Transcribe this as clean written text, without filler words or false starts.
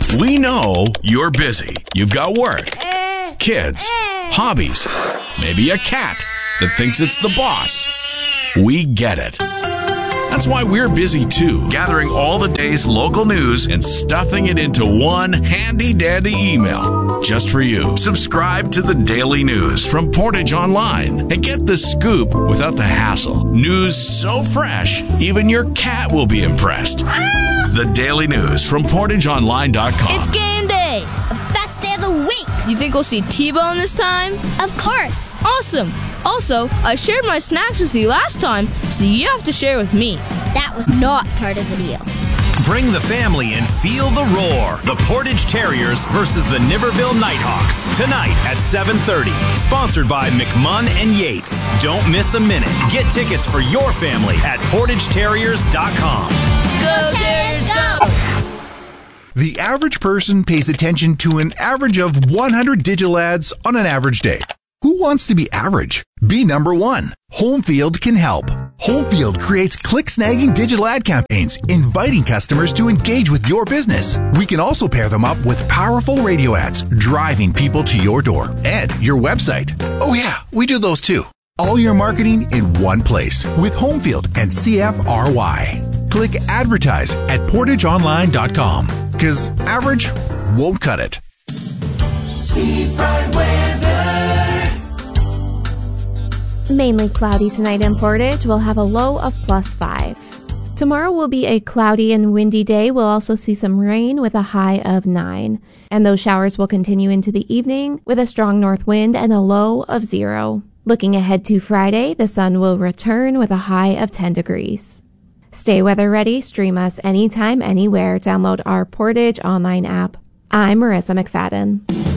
We know you're busy. You've got work, kids, hobbies, maybe a cat that thinks it's the boss. We get it. That's why we're busy too, gathering all the day's local news and stuffing it into one handy-dandy email just for you. Subscribe to the Daily News from Portage Online and get the scoop without the hassle. News so fresh, even your cat will be impressed. The Daily News from PortageOnline.com. It's game day! The best day of the week! You think we'll see T-Bone this time? Of course! Awesome! Also, I shared my snacks with you last time, so you have to share with me. That was not part of the deal. Bring the family and feel the roar. The Portage Terriers versus the Niverville Nighthawks. Tonight at 7:30. Sponsored by McMunn and Yates. Don't miss a minute. Get tickets for your family at PortageTerriers.com. Go Terriers, go! The average person pays attention to an average of 100 digital ads on an average day. Who wants to be average? Be number one. Homefield can help. Homefield creates click-snagging digital ad campaigns, inviting customers to engage with your business. We can also pair them up with powerful radio ads, driving people to your door and your website. Oh yeah, we do those too. All your marketing in one place with Homefield and CFRY. Click advertise at PortageOnline.com because average won't cut it. Seafront weather. Mainly cloudy tonight in Portage. We'll have a low of +5. Tomorrow will be a cloudy and windy day. We'll also see some rain with a high of 9. And those showers will continue into the evening with a strong north wind and a low of 0. Looking ahead to Friday, the sun will return with a high of 10 degrees. Stay weather ready. Stream us anytime, anywhere. Download our Portage online app. I'm Marissa McFadden.